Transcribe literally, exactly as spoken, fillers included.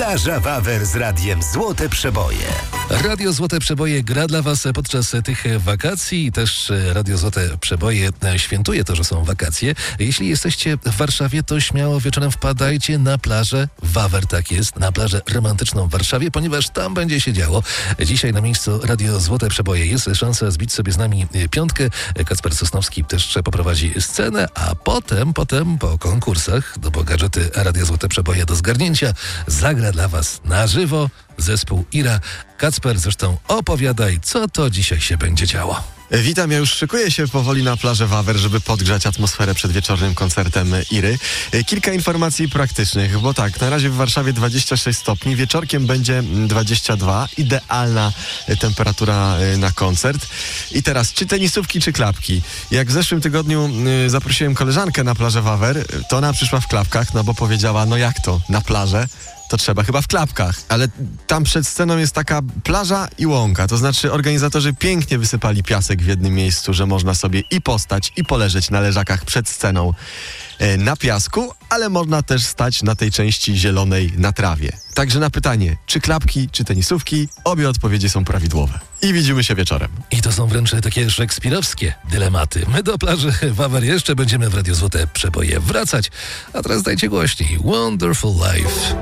Plaża Wawer z Radiem Złote Przeboje. Radio Złote Przeboje gra dla Was podczas tych wakacji i też Radio Złote Przeboje świętuje to, że są wakacje. Jeśli jesteście w Warszawie, to śmiało wieczorem wpadajcie na plażę Wawer, tak jest, na plażę romantyczną w Warszawie, ponieważ tam będzie się działo. Dzisiaj na miejscu Radio Złote Przeboje jest szansa zbić sobie z nami piątkę. Kacper Sosnowski też poprowadzi scenę, a potem, potem po konkursach, no bo gadżety Radio Złote Przeboje do zgarnięcia, zagra dla Was na żywo zespół Ira. Kacper, zresztą opowiadaj, co to dzisiaj się będzie działo. Witam, ja już szykuję się powoli na plażę Wawer, żeby podgrzać atmosferę przed wieczornym koncertem Iry. Kilka informacji praktycznych, bo tak, na razie w Warszawie dwadzieścia sześć stopni, wieczorkiem będzie dwadzieścia dwa, idealna temperatura na koncert. I teraz, czy tenisówki, czy klapki? Jak w zeszłym tygodniu zaprosiłem koleżankę na plażę Wawer, to ona przyszła w klapkach, no bo powiedziała, no jak to, na plażę? To trzeba chyba w klapkach, ale tam przed sceną jest taka plaża i łąka, to znaczy organizatorzy pięknie wysypali piasek w jednym miejscu, że można sobie i postać, i poleżeć na leżakach przed sceną e, na piasku, ale można też stać na tej części zielonej na trawie. Także na pytanie, czy klapki, czy tenisówki, obie odpowiedzi są prawidłowe. I widzimy się wieczorem. I to są wręcz takie szekspirowskie dylematy. My do plaży Wawer jeszcze będziemy w Radio Złote Przeboje wracać, a teraz dajcie głośniej. Wonderful Life.